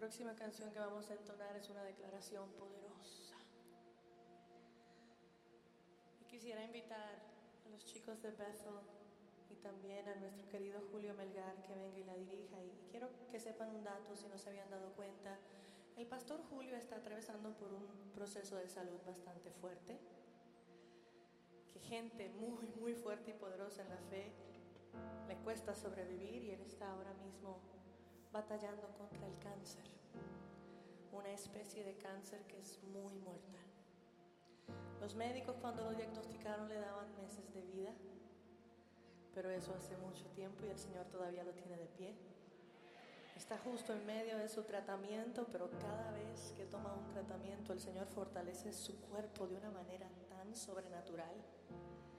próxima canción que vamos a entonar es una declaración poderosa. Y quisiera invitar a los chicos de Bethel y también a nuestro querido Julio Melgar que venga y la dirija. Y quiero que sepan un dato, si no se habían dado cuenta. El pastor Julio está atravesando por un proceso de salud bastante fuerte, que gente muy, muy fuerte y poderosa en la fe le cuesta sobrevivir, y él está ahora mismo batallando contra el cáncer, una especie de cáncer que es muy mortal. Los médicos cuando lo diagnosticaron le daban meses de vida, pero eso hace mucho tiempo y el Señor todavía lo tiene de pie. Está justo en medio de su tratamiento, pero cada vez que toma un tratamiento el Señor fortalece su cuerpo de una manera tan sobrenatural